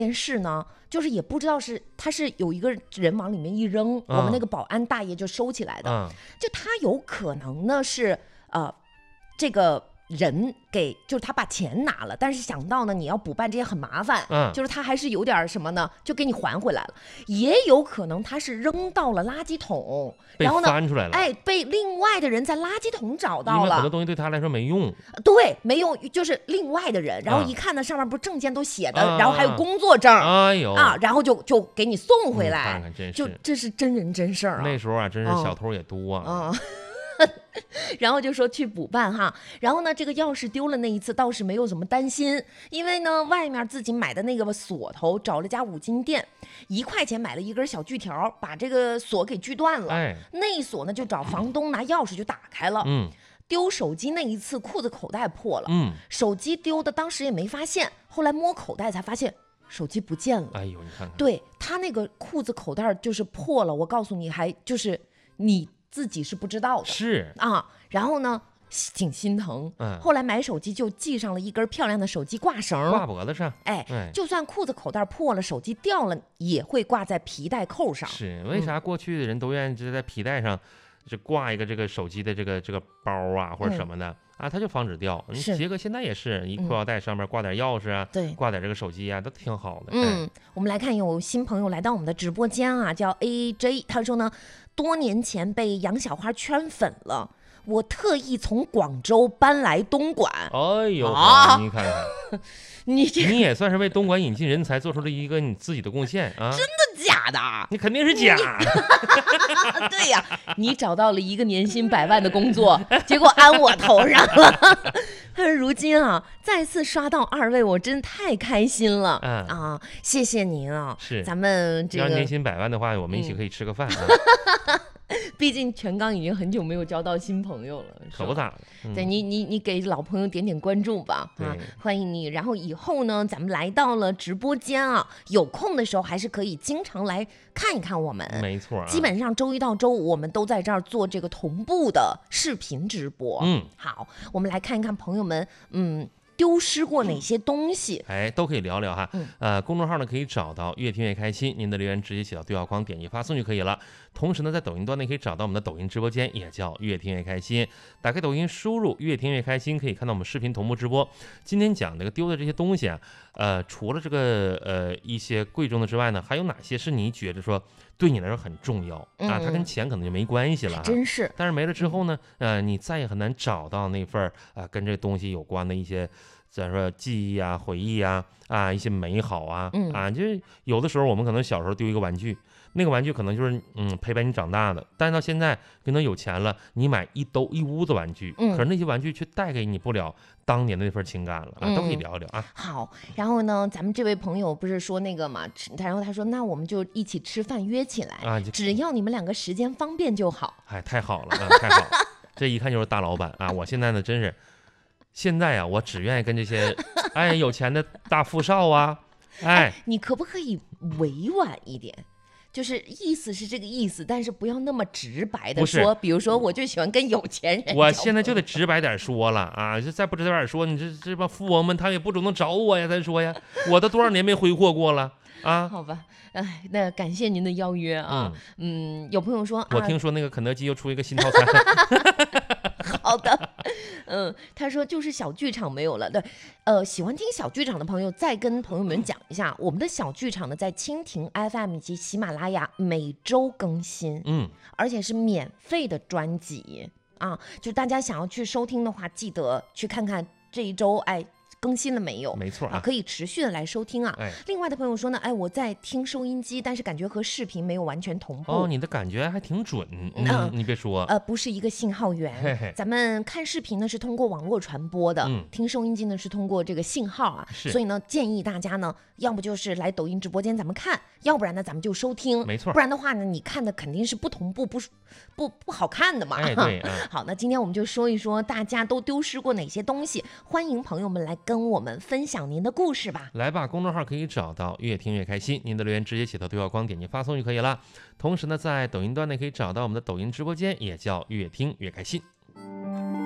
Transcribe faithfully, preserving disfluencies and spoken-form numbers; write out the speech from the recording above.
件事呢，就是也不知道是他是有一个人往里面一扔， 嗯、 我们那个保安大爷就收起来的， 嗯、 就他有可能呢是呃这个。人给就是他把钱拿了，但是想到呢你要补办这些很麻烦， 嗯， 就是他还是有点什么呢，就给你还回来了。也有可能他是扔到了垃圾桶，然后呢翻出来了， 哎，被另外的人在垃圾桶找到了， 因为很多东西对他来说没用， 对，没用，就是另外的人，然后一看呢上面不是证件都写的， 啊、 然后还有工作证， 哎呦啊，然后就就给你送回来， 看看真是， 就这是真人真事儿啊。 那时候啊，真是小偷也多啊。 嗯然后就说去补办哈，然后呢，这个钥匙丢了那一次倒是没有怎么担心，因为呢，外面自己买的那个锁头，找了家五金店，一块钱买了一根小锯条，把这个锁给锯断了。 哎， 内锁呢就找房东拿钥匙就打开了。 嗯， 丢手机那一次裤子口袋破了， 嗯， 手机丢的当时也没发现，后来摸口袋才发现手机不见了。 哎呦，你看看， 对，他那个裤子口袋就是破了，我告诉你，还就是你自己是不知道的， 是啊，然后呢挺心疼， 嗯， 后来买手机就系上了一根漂亮的手机挂绳， 挂脖子上， 哎， 哎， 就算裤子口袋破了，手机掉了也会挂在皮带扣上。 是为啥过去的人都愿意就在皮带上就挂一个这个手机的这个这个包啊或者什么的、嗯、啊，它就防止掉。你杰哥现在也是一裤腰带上面挂点钥匙啊，对、嗯，挂点这个手机啊，都挺好的。 嗯、 哎， 我们来看有新朋友来到我们的直播间啊，叫 A J， 他说呢，多年前被杨小花圈粉了。我特意从广州搬来东莞。 哎呦， 啊、 你看看， 你这你也算是为东莞引进人才做出了一个你自己的贡献啊！ 真的假的？ 你肯定是假。 对呀，你找到了一个年薪百万的工作，结果安我头上了。他说：“如今啊，再次刷到二位，我真太开心了。嗯啊，谢谢您啊！ 是， 咱们这个要年薪百万的话，我们一起可以吃个饭啊。 嗯”毕竟全刚已经很久没有交到新朋友了， 可不咋的。 嗯、对你，你你给老朋友点点关注吧，啊，欢迎你。然后以后呢，咱们来到了直播间啊，有空的时候还是可以经常来看一看我们。 没错、啊， 基本上周一到周五我们都在这儿做这个同步的视频直播。 嗯， 好，我们来看一看朋友们，嗯。丢失过哪些东西？ 哎，都可以聊聊哈。 嗯、 呃，公众号呢可以找到越听越开心，您的留言直接写到对话框，点击发送就可以了。同时呢，在抖音端呢可以找到我们的抖音直播间，也叫越听越开心。打开抖音，输入越听越开心，可以看到我们视频同步直播。今天讲这个丢的这些东西啊，呃，除了这个呃一些贵重的之外呢，还有哪些是你觉得说对你来说很重要、嗯、啊？它跟钱可能就没关系了， 真是。 但是没了之后呢，呃，你再也很难找到那份啊、呃、跟这东西有关的一些。咱说记忆啊、回忆啊、啊一些美好啊， 嗯、 啊，就是有的时候我们可能小时候丢一个玩具，那个玩具可能就是嗯陪伴你长大的，但是到现在可能有钱了，你买一兜一屋子玩具，嗯、可是那些玩具却带给你不了当年的那份情感了啊，嗯、都可以聊一聊啊。 好，然后呢，咱们这位朋友不是说那个嘛，然后他说那我们就一起吃饭约起来啊，只要你们两个时间方便就好。 哎，太好了啊，太好了，这一看就是大老板啊！我现在呢真是。现在啊，我只愿意跟这些哎有钱的大富少啊，哎， 哎你可不可以委婉一点？就是意思是这个意思，但是不要那么直白的说。比如说，我就喜欢跟有钱人。 我现在就得直白点说了啊！就再不直白点说，你这这帮富翁们他也不主动找我呀。再说呀，我都多少年没挥霍过了啊！ 好吧，哎，那感谢您的邀约啊。嗯，嗯有朋友说， 我听说那个肯德基又出一个新套餐。 好的，嗯，他说就是小剧场没有了。对，呃，喜欢听小剧场的朋友，再跟朋友们讲一下，我们的小剧场呢，在蜻蜓 F M 以及喜马拉雅每周更新， 嗯， 而且是免费的专辑啊，就大家想要去收听的话，记得去看看这一周，哎。更新了没有？ 没错 啊, 啊，可以持续的来收听啊。 哎、 另外的朋友说呢，哎，我在听收音机，但是感觉和视频没有完全同步。 哦，你的感觉还挺准，嗯，嗯你别说， 呃，不是一个信号源。 嘿嘿咱们看视频呢是通过网络传播的， 嗯、 听收音机呢是通过这个信号啊。所以呢，建议大家呢，要不就是来抖音直播间咱们看，要不然呢咱们就收听。 没错， 不然的话呢，你看的肯定是不同步，不不不好看的嘛。 哎，对、啊。 好，那今天我们就说一说大家都丢失过哪些东西，欢迎朋友们来跟我们分享。讲您的故事吧， 来吧，公众号可以找到越听越开心，您的留言直接写到对话框，点击发送就可以了。同时呢，在抖音端呢可以找到我们的抖音直播间，也叫越听越开心。